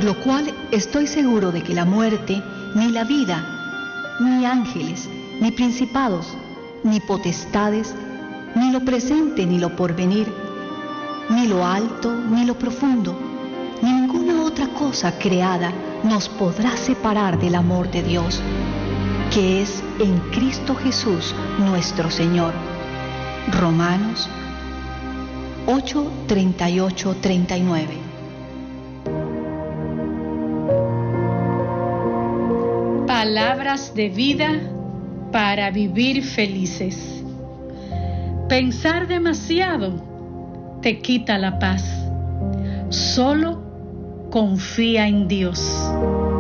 Por lo cual estoy seguro de que la muerte, ni la vida, ni ángeles, ni principados, ni potestades, ni lo presente, ni lo porvenir, ni lo alto, ni lo profundo, ni ninguna otra cosa creada nos podrá separar del amor de Dios, que es en Cristo Jesús nuestro Señor. Romanos 8, 38, 39. Palabras de vida para vivir felices. Pensar demasiado te quita la paz. Solo confía en Dios.